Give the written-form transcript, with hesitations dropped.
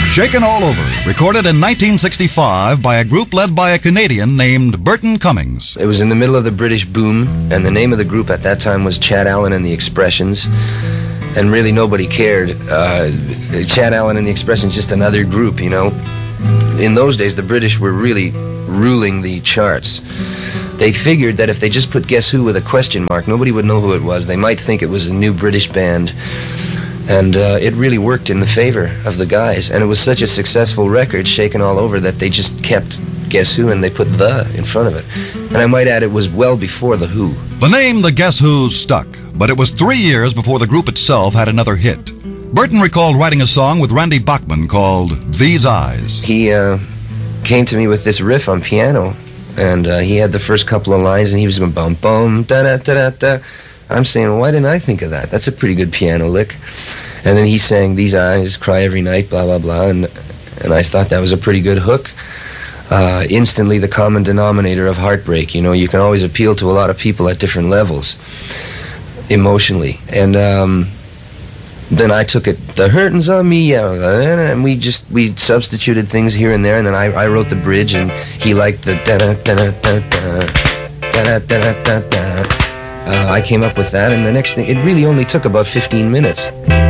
Shaken All Over, recorded in 1965 by a group led by a Canadian named Burton Cummings. It was in the middle of the British boom, and the name of the group at that time was Chad Allen and the Expressions, and really nobody cared. Chad Allen and the Expressions, just another group, you know. In those days, the British were really ruling the charts. They figured that if they just put Guess Who with a question mark, nobody would know who it was. They might think it was a new British band. And it really worked in the favor of the guys. And it was such a successful record, Shaken All Over, that they just kept Guess Who and they put the in front of it. And I might add, it was well before the Who. The name The Guess Who stuck, but it was 3 years before the group itself had another hit. Burton recalled writing a song with Randy Bachman called These Eyes. He came to me with this riff on piano, and he had the first couple of lines, and he was going bum bum da da da da da. I'm saying, well, why didn't I think of that? That's a pretty good piano lick. And then he sang These Eyes Cry Every Night, blah blah blah, and I thought that was a pretty good hook. Instantly the common denominator of heartbreak. You know, you can always appeal to a lot of people at different levels emotionally. And then I took it, the hurtin's on me, yeah, and we substituted things here and there, and then I wrote the bridge, and he liked the da-da-da-da-da-da, da-da-da-da-da-da. I came up with that, and the next thing, it really only took about 15 minutes.